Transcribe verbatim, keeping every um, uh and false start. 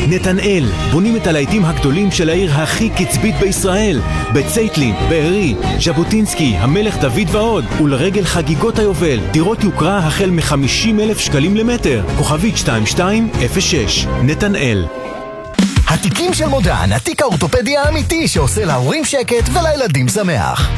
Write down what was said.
נתנאל, בונים את הלהיטים הגדולים של העיר הכי קצבית בישראל, בצייטלין, בארי, ז'בוטינסקי, המלך דוד ועוד. ולרגל חגיגות היובל, דירות יוקרה החל מ-חמישים אלף שקלים למטר. כוכבית שתיים שתיים אפס שש. נתנאל. התיקים של מודן, התיק האורתופדי האמיתי שעושה להורים שקט ולילדים שמח.